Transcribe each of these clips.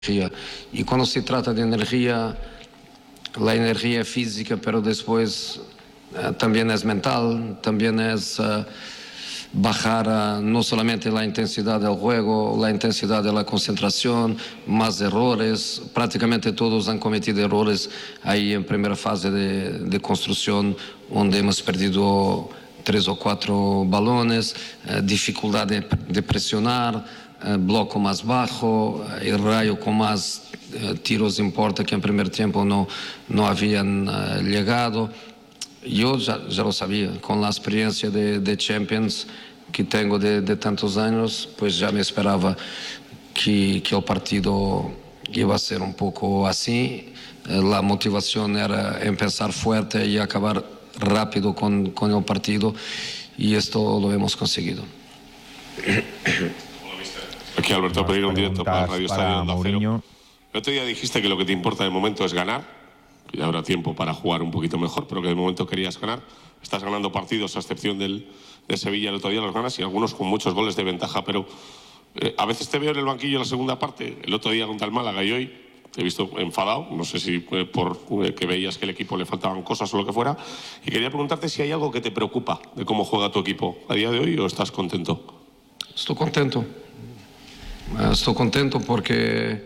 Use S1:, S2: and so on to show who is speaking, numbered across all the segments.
S1: Y cuando se trata de energía, la energía física, pero después también es mental, también es bajar no solamente la intensidad del juego, la intensidad de la concentración, más errores. Prácticamente todos han cometido errores ahí en primera fase de construcción, donde hemos perdido 3 o 4 balones, dificultad de presionar, bloco más bajo, el Rayo con más tiros en puerta que en primer tiempo no habían llegado. Yo ya lo sabía, con la experiencia de Champions que tengo de tantos años, pues ya me esperaba que el partido iba a ser un poco así. La motivación era empezar fuerte y acabar rápido con el partido, y esto lo hemos conseguido.
S2: Aquí Alberto Pereira, un directo para Radio Estadio Onda Cero. El otro día dijiste que lo que te importa de momento es ganar, que ya habrá tiempo para jugar un poquito mejor, pero que de momento querías ganar. Estás ganando partidos, a excepción de Sevilla, el otro día los ganas, y algunos con muchos goles de ventaja, pero a veces te veo en el banquillo en la segunda parte, el otro día contra el Málaga, y hoy te he visto enfadado, no sé si por que veías que al equipo le faltaban cosas o lo que fuera, y quería preguntarte si hay algo que te preocupa de cómo juega tu equipo a día de hoy, o estás contento.
S1: Estoy contento. Estoy contento porque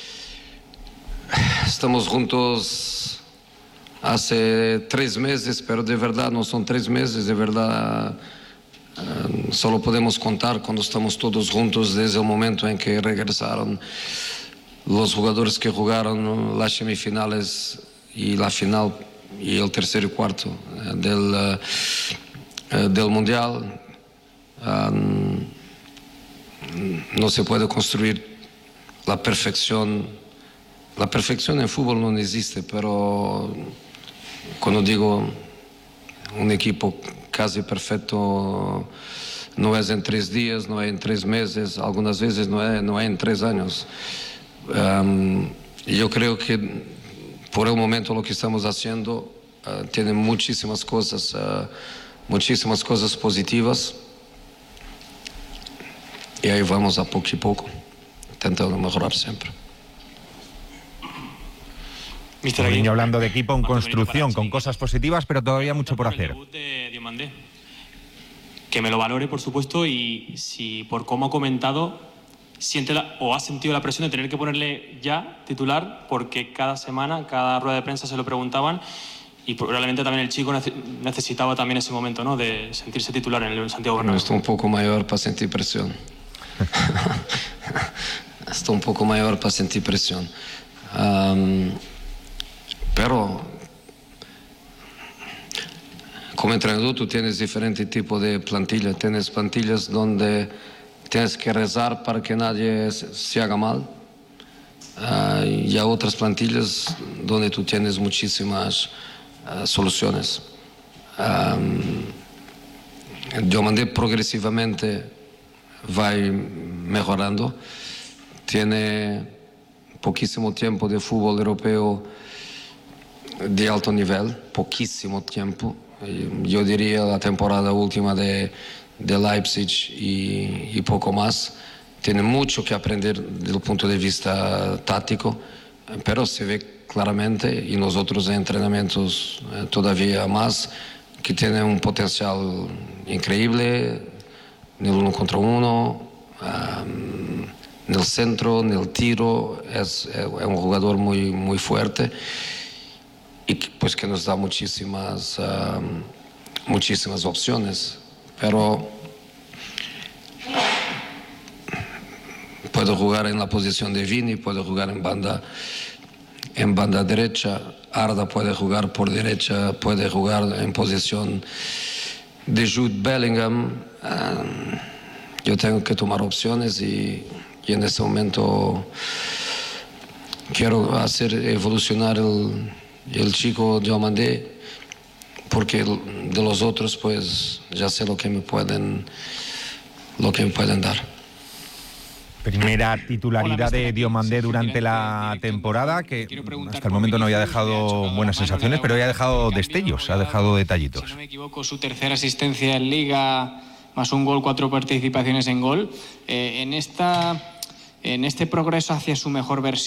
S1: estamos juntos hace 3 meses, pero de verdad no son 3 meses, de verdad solo podemos contar cuando estamos todos juntos desde el momento en que regresaron los jugadores que jugaron las semifinales y la final y el tercer y cuarto del Mundial. No se puede construir la perfección. La perfección en fútbol no existe, pero cuando digo un equipo casi perfecto, no es en 3 días, no es en 3 meses, algunas veces no es en 3 años. Yo creo que por el momento lo que estamos haciendo tiene muchísimas cosas positivas. Y ahí vamos a poco y poco, intentando mejorar siempre.
S3: Mourinho hablando de equipo en construcción, con cosas positivas, pero todavía mucho por hacer.
S4: Que me lo valore, por supuesto, y si por cómo ha comentado, ha sentido la presión de tener que ponerle ya titular, porque cada semana, cada rueda de prensa se lo preguntaban, y probablemente también el chico necesitaba también ese momento, ¿no?, de sentirse titular en el Santiago Bernabéu.
S1: Estoy un poco mayor para sentir presión. Estoy un poco mayor para sentir presión. Pero como entrenador tú tienes diferentes tipos de plantillas. Tienes plantillas donde tienes que rezar para que nadie se haga mal. Y hay otras plantillas donde tú tienes muchísimas soluciones. Diomandé progresivamente va mejorando. Tiene poquísimo tiempo de fútbol europeo de alto nivel, poquísimo tiempo. Yo diría la temporada última de Leipzig y poco más. Tiene mucho que aprender desde el punto de vista táctico, pero se ve claramente, y nosotros en entrenamientos todavía más, que tiene un potencial increíble en el 1 contra 1, en el centro, en el tiro. Es un jugador muy, muy fuerte, y pues que nos da muchísimas opciones, pero puede jugar en la posición de Vini, puede jugar en banda derecha. Arda puede jugar por derecha, puede jugar en posición de Jude Bellingham. Yo tengo que tomar opciones, y en este momento quiero hacer evolucionar el chico Diomandé, porque de los otros pues ya sé lo que me pueden dar.
S3: Primera titularidad de Diomandé durante la temporada, que hasta el momento no había dejado buenas sensaciones, pero había dejado destellos, ha dejado detallitos.
S4: Si no me equivoco, su tercera asistencia en Liga, más un gol, 4 participaciones en gol. En esta
S5: en este progreso hacia su mejor versión.